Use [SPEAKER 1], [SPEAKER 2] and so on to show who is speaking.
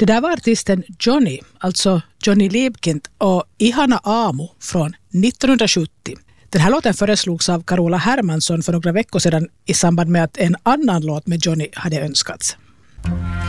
[SPEAKER 1] Det där var artisten Johnny, alltså Johnny Liebkind och Ihana Aamu från 1970. Den här låten föreslogs av Carola Hermansson för några veckor sedan i samband med att en annan låt med Johnny hade önskats.